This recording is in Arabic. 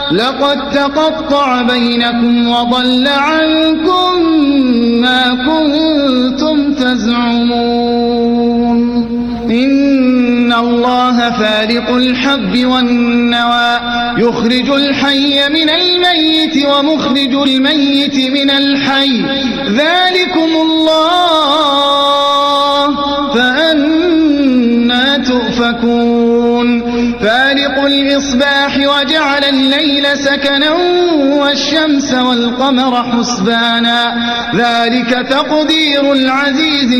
لقد تقطع بينكم وضل عنكم ما كنتم تزعمون إن الله فالق الحب والنوى يخرج الحي من الميت ومخرج الميت من الحي ذلكم الله فأنى تؤفكون فالق الإصباح وجعل الليل سكنا والشمس والقمر حسبانا ذلك تقدير العزيز